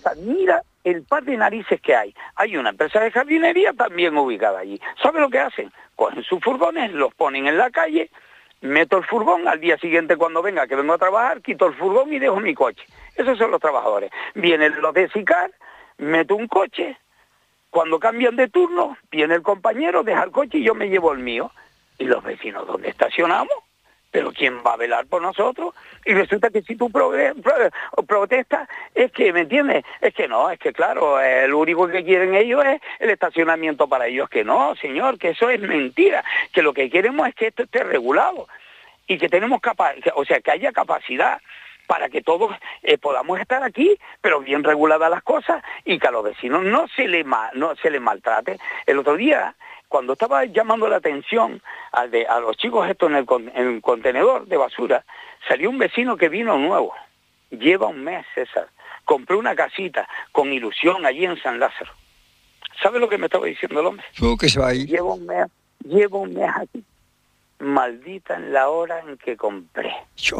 empresa, mira el par de narices que hay. Hay una empresa de jardinería también ubicada allí. ¿Sabe lo que hacen? Cogen sus furgones, los ponen en la calle, meto el furgón, al día siguiente cuando venga, que vengo a trabajar, quito el furgón y dejo mi coche. Esos son los trabajadores. Vienen los de SICAR, meto un coche, cuando cambian de turno, viene el compañero, deja el coche y yo me llevo el mío. ¿Y los vecinos dónde estacionamos? ¿Pero quién va a velar por nosotros? Y resulta que si tú protestas, es que, ¿me entiendes? Es que no, es que claro, lo único que quieren ellos es el estacionamiento para ellos. Que no, señor, que eso es mentira. Que lo que queremos es que esto esté regulado y que tenemos que haya capacidad para que todos podamos estar aquí, pero bien reguladas las cosas y que a los vecinos no se les maltrate. El otro día, cuando estaba llamando la atención a los chicos estos en el contenedor de basura, salió un vecino que vino nuevo. Lleva un mes, César. Compró una casita con ilusión allí en San Lázaro. ¿Sabe lo que me estaba diciendo el hombre? Que se va ahí. Llevo un mes aquí. Maldita en la hora en que compré. Yo.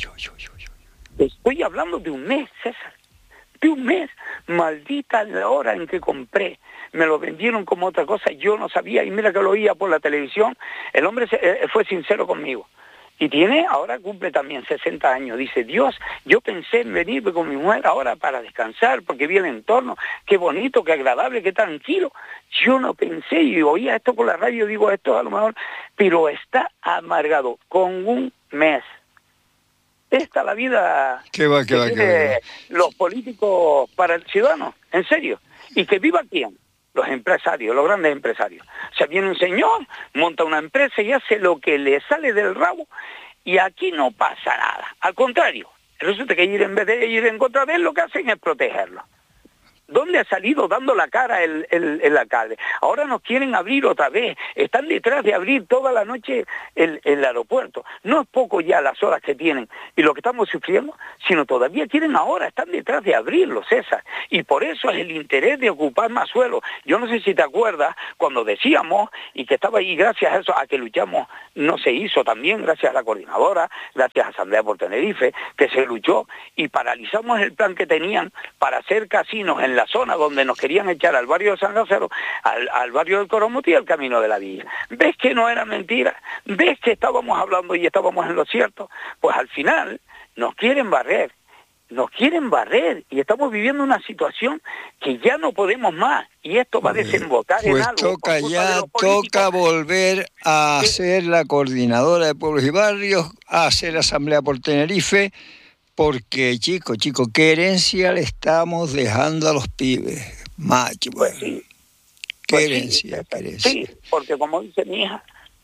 Estoy hablando de un mes, César. De un mes. Maldita la hora en que compré. Me lo vendieron como otra cosa. Yo no sabía. Y mira que lo oía por la televisión. El hombre fue sincero conmigo. Y ahora cumple también 60 años. Dice, Dios, yo pensé en venirme con mi mujer ahora para descansar, porque vi el entorno. Qué bonito, qué agradable, qué tranquilo. Yo no pensé, y oía esto por la radio, digo esto a lo mejor, pero está amargado con un mes. Esta es la vida que tienen los políticos para el ciudadano, en serio. ¿Y que viva quién? Los empresarios, los grandes empresarios. O sea, viene un señor, monta una empresa y hace lo que le sale del rabo y aquí no pasa nada. Al contrario, resulta que en vez de ir en contra de él, lo que hacen es protegerlo. ¿Dónde ha salido dando la cara el alcalde? Ahora nos quieren abrir otra vez. Están detrás de abrir toda la noche el aeropuerto. No es poco ya las horas que tienen y lo que estamos sufriendo, sino todavía quieren ahora, están detrás de abrirlo, César. Y por eso es el interés de ocupar más suelo. Yo no sé si te acuerdas cuando decíamos, y que estaba ahí gracias a eso, a que luchamos, no se hizo también, gracias a la coordinadora, gracias a Asamblea por Tenerife, que se luchó y paralizamos el plan que tenían para hacer casinos en la zona donde nos querían echar al barrio de San Lázaro, al barrio del Coromoti y al Camino de la Villa. ¿Ves que no era mentira? ¿Ves que estábamos hablando y estábamos en lo cierto? Pues al final nos quieren barrer y estamos viviendo una situación que ya no podemos más y esto va a desembocar en algo. Toca volver a ser la coordinadora de pueblos y barrios, a hacer Asamblea por Tenerife. Porque, chico, qué herencia le estamos dejando a los pibes, macho. Pues sí. Qué herencia. Sí, porque como dice mi hija,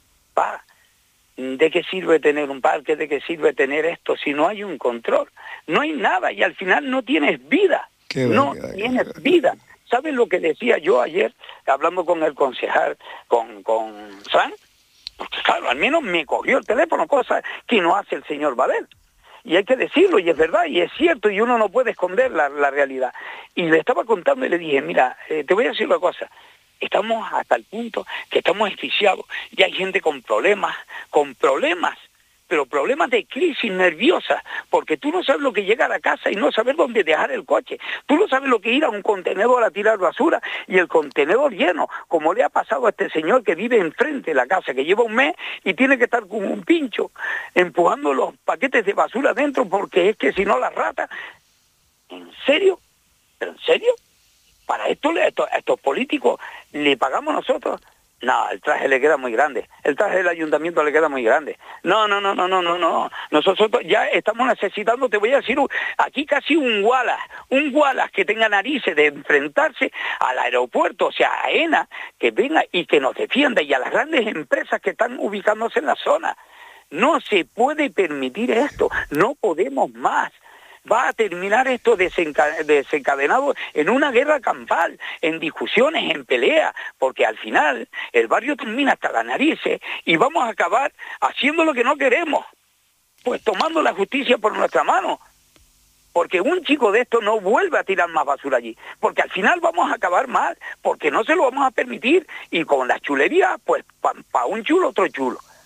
¿de qué sirve tener un parque? ¿De qué sirve tener esto? Si no hay un control, no hay nada y al final no tienes vida. Tienes vida. ¿Sabes lo que decía yo ayer, hablando con el concejal, con San? Porque claro, al menos me cogió el teléfono, cosa que no hace el señor Babel. Y hay que decirlo, y es verdad, y es cierto, y uno no puede esconder la realidad. Y le estaba contando y le dije, mira, te voy a decir una cosa, estamos hasta el punto que estamos asfixiados, y hay gente con problemas, pero problemas de crisis nerviosa, porque tú no sabes lo que llega a la casa y no sabes dónde dejar el coche, tú no sabes lo que ir a un contenedor a tirar basura y el contenedor lleno, como le ha pasado a este señor que vive enfrente de la casa, que lleva un mes y tiene que estar con un pincho empujando los paquetes de basura dentro porque es que si no las ratas. ¿En serio? ¿Pero en serio? ¿Para esto a estos políticos le pagamos nosotros? No, el traje le queda muy grande. El traje del ayuntamiento le queda muy grande. No. Nosotros ya estamos necesitando, te voy a decir, aquí casi un Wallace que tenga narices de enfrentarse al aeropuerto, o sea, a AENA, que venga y que nos defienda, y a las grandes empresas que están ubicándose en la zona. No se puede permitir esto, no podemos más. Va a terminar esto desencadenado en una guerra campal, en discusiones, en peleas, porque al final el barrio termina hasta las narices y vamos a acabar haciendo lo que no queremos, pues tomando la justicia por nuestra mano, porque un chico de esto no vuelve a tirar más basura allí, porque al final vamos a acabar mal, porque no se lo vamos a permitir, y con las chulerías, pues pa un chulo, otro chulo.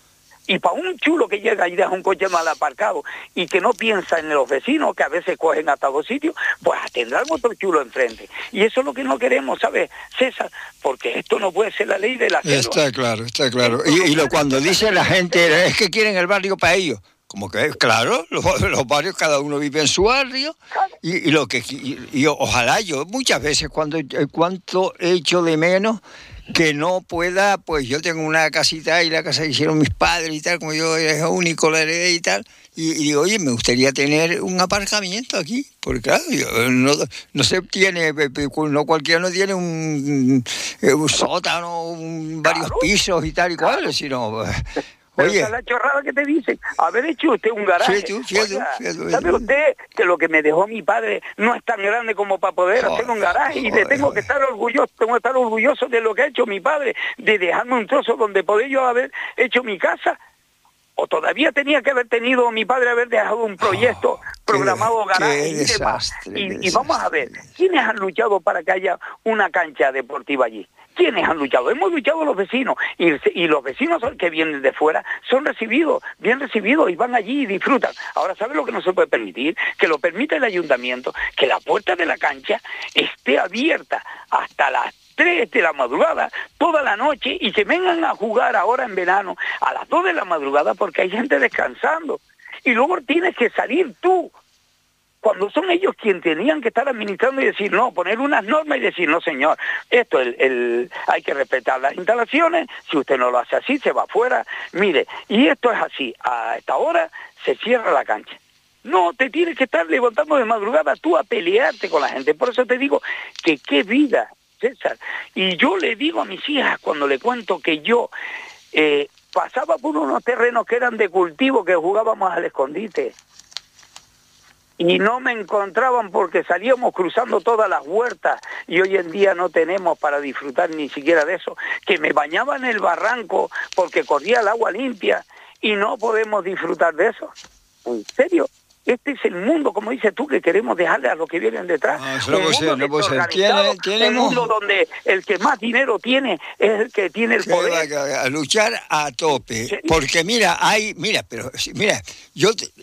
Y para un chulo que llega y deja un coche mal aparcado y que no piensa en los vecinos, que a veces cogen hasta 2 sitios, pues tendrá otro chulo enfrente. Y eso es lo que no queremos, ¿sabes, César? Porque esto no puede ser la ley de la selva. Está claro, está claro. Y cuando dice la gente, es que quieren el barrio para ellos. Como que, claro, los barrios, cada uno vive en su barrio, y ojalá yo muchas veces cuánto echo de menos que no pueda, pues yo tengo una casita y la casa que hicieron mis padres y tal, como yo era único, la heredé y tal, y digo, oye, me gustaría tener un aparcamiento aquí, porque claro, no se tiene, no cualquiera no tiene un sótano, varios pisos y tal y cual, sino... Pero esa es la chorrada que te dicen, haber hecho usted un garaje. ¿Sabe usted que lo que me dejó mi padre no es tan grande como para poder hacer un garaje? Y le tengo que estar orgulloso de lo que ha hecho mi padre, de dejarme un trozo donde poder yo haber hecho mi casa. O todavía tenía que haber tenido mi padre haber dejado un proyecto programado garaje y demás. Y vamos a ver, ¿quiénes han luchado para que haya una cancha deportiva allí? ¿Quiénes han luchado? Hemos luchado los vecinos, y los vecinos que vienen de fuera son bien recibidos, y van allí y disfrutan. Ahora, ¿sabes lo que no se puede permitir? Que lo permita el ayuntamiento, que la puerta de la cancha esté abierta hasta las 3 de la madrugada, toda la noche, y que vengan a jugar ahora en verano a las 2 de la madrugada porque hay gente descansando. Y luego tienes que salir tú, cuando son ellos quienes tenían que estar administrando y decir, no, poner unas normas y decir, no señor, esto hay que respetar las instalaciones, si usted no lo hace así, se va afuera, mire, y esto es así, a esta hora se cierra la cancha. No, te tienes que estar levantando de madrugada tú a pelearte con la gente, por eso te digo que qué vida, César. Y yo le digo a mis hijas cuando le cuento que yo pasaba por unos terrenos que eran de cultivo, que jugábamos al escondite, y no me encontraban porque salíamos cruzando todas las huertas, y hoy en día no tenemos para disfrutar ni siquiera de eso, que me bañaba en el barranco porque corría el agua limpia y no podemos disfrutar de eso. ¿En serio? Este es el mundo, como dices tú, que queremos dejarle a los que vienen detrás. No puede ser. Un mundo donde el que más dinero tiene es el que tiene el poder. A luchar a tope. ¿Sí? Porque mira, yo